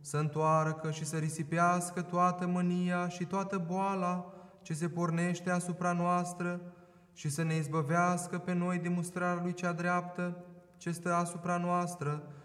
să întoarcă și să risipească toată mânia și toată boala ce se pornește asupra noastră și să ne izbăvească pe noi de mustrarea Lui cea dreaptă, ce stă asupra noastră,